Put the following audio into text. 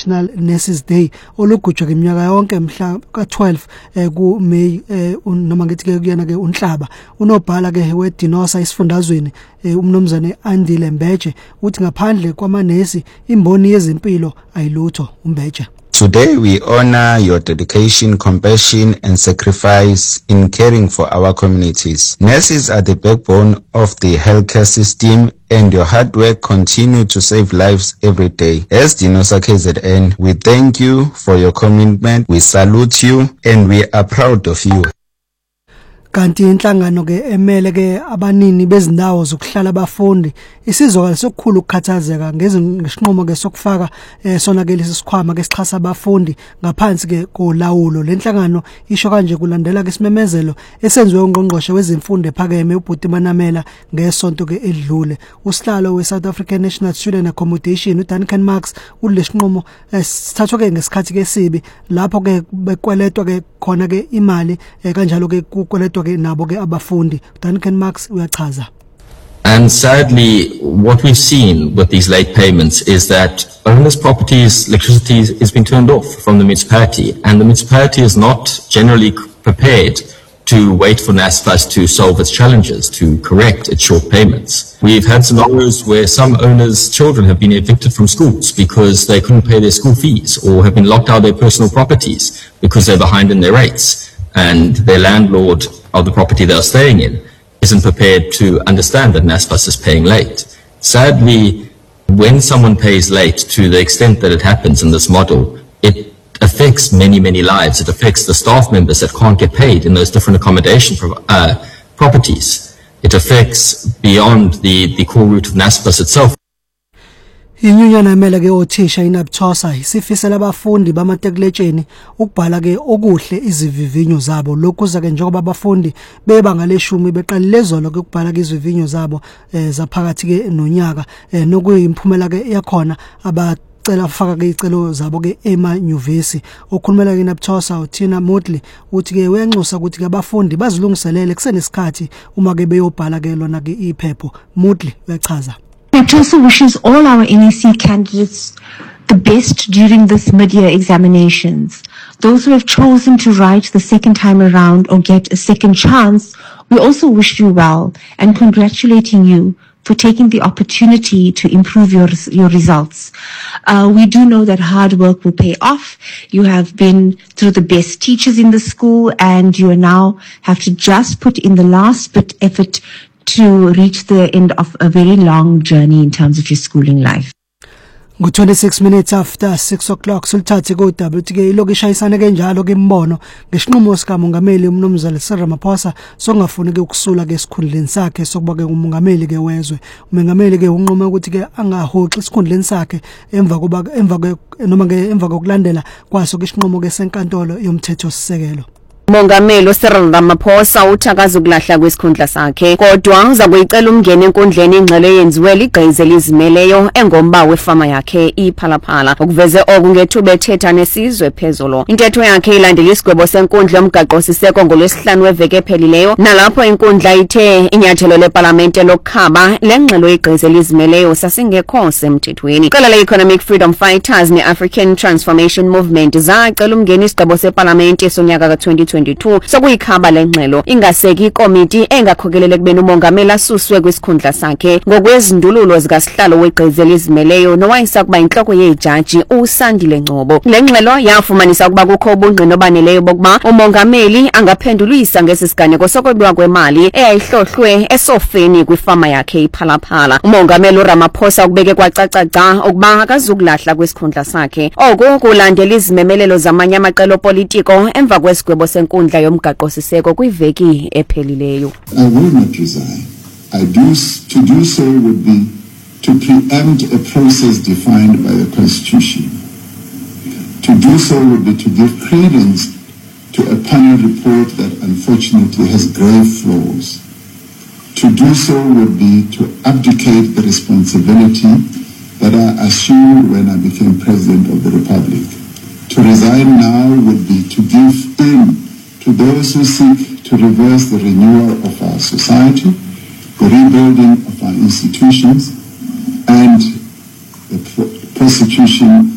National Nurses Day olugujwa ngeminyaka yonke mhla ka12 ku May noma ngithi ke kuyena ke uNhlaba unobhala ke weDinosa isifundazweni umnomzane Andile Mbeje uthi ngaphandle kwamanesi imboni yezempilo ayilutho uMbeje. Today we honor your dedication, compassion and sacrifice in caring for our communities. Nurses are the backbone of the healthcare system and your hard work continue to save lives every day. As Dinosa KZN, we thank you for your commitment, we salute you and we are proud of you. Kanti inhlangano ke emele ke abanini bezindawo zokuhlala abafundi isizokala sokukhulu ukukhathazeka ngezinqomo ke sokufaka sona ke lesisikhwama ke sixhasa abafundi ngaphansi ke kolawulo lenhlangano isho kanje kulandela ke isimemezelo esenziwe ungqongqoshe wezemfundo ephakeme uBhuti Manamela ngesonto ke edlule usihlalo weSouth African National Student Accommodation uDuncan Marks ulesinqomo sithathwa ke ngesikhathi ke sibi lapho ke bekweletwa ke khona ke imali kanjalo ke kukweletwa ke nabo ke abafundi. Duncan Marks uyachaza. And sadly, what we've seen with these late payments is that owners' properties, electricity is being turned off from the municipality, and the municipality is not generally prepared to wait for NSFAS to solve its challenges, to correct its short payments. We've had scenarios where some owners' children have been evicted from schools because they couldn't pay their school fees, or have been locked out of their personal properties because they're behind in their rates, and their landlord of the property they're staying in isn't prepared to understand that NSFAS is paying late. Sadly, when someone pays late, to the extent that it happens in this model, it affects many, many lives. It affects the staff members that can't get paid in those different accommodation properties. It affects beyond the core root of NSFAS itself. Inyunyana emele ke othisha inabuthosa isifisela abafundi bamatekuletsheni ukubhala ke okuhle izivivinyo zabo lokuza ke njengoba abafundi bebanga leshumi beqalile zolo ke ukubhala ke izivivinyo zabo zaphakathi ke nonyaka nokuyimphumela ke yakhona abacela ufaka ke icelo zabo ke emanyuvesi okhulumela ke nabuthosa uThina Modley uthi ke uyanxusa ukuthi ke abafundi bazilungiselele kusenesikhathi uma ke beyobhala ke lona ke iphepho. Modley uyachaza. NAPTOSA wishes all our NEC candidates the best during this mid-year examinations. Those who have chosen to write the second time around or get a second chance, we also wish you well and congratulating you for taking the opportunity to improve your results. We do know that hard work will pay off. You have been through the best teachers in the school and you now have to just put in the last bit effort to reach the end of a very long journey in terms of your schooling life. 26 minutes after 6 o'clock sulthathe ko WTK lokishayisana ke njalo ke imbono ngesinqumo sika mongameli umnumzane Cyril Ramaphosa songafuni ke ukusula ke esikhundleni sakhe sokuba ke umongameli ke wezwe. Umongameli ke unqoma ukuthi ke angahoxi esikhundleni sakhe emva kokulandela kwaso ke isinqumo ke senkantolo yomthetho sisekelo. Mongameli Cyril Ramaphosa uthakaza ukulahla kwesikhundla sakhe kodwa uza kuyicela umngene enkundleni ingxelo yenziwe ligqize lizimeleyo engomba wefama yakhe iPhalaphala ukuveze okungethuba ethetha nesizwe phezulu. Intetho yakhe ilandela isigwebo senkundla yomgaqo siseko ngolwesihlanu weveke ephelileyo nalapho inkundla ithe inyathelo leParlamente lokukhaba lengxelo igqize lizimeleyo sasingekho semthethweni. Iqela le-Economic Freedom Fighters ne-African Transformation Movement zacela umngene isigwebo seParlamente sonyaka ka-2022 sokuyikhaba lengxelo ingaseki ikomiti engakhokelele kubeni umongameli asuswe kwisikhundla sakhe ngokwezindululo zikasihlalo wegqize lizimeleyo nowayisa kuba inhloko yejaji uSandile Ngcobo. Lengxelo yafumanisa ukuba kukho ubungqina obaneleyo bokuba umongameli angaphendulisa ngesisiganeko sokwebiwa kwemali eyayihlohlwe esofeni kwifama yakhe iPhalaphala. Umongameli uRamaphosa ukubeke kwacaca ukuba akazukulahla kwesikhundla sakhe oku kulandela izimemelelo zamanye amaqela opolitiko emva kwesigwebo senkundla yomgaqo siseko kwiveki ephelileyo. I will not resign. To do so would be to preempt a process defined by the Constitution. To do so would be to give credence to a panel report that unfortunately has grave flaws. To do so would be to abdicate the responsibility that I assumed when I became President of the Republic. To resign now would be to give in to those who seek to reverse the renewal of our society, the rebuilding of our institutions, and the prosecution